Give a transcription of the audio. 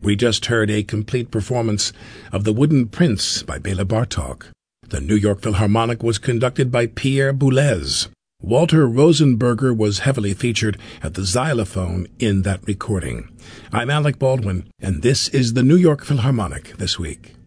We just heard a complete performance of The Wooden Prince by Bela Bartok. The New York Philharmonic was conducted by Pierre Boulez. Walter Rosenberger was heavily featured at the xylophone in that recording. I'm Alec Baldwin, and this is the New York Philharmonic This Week.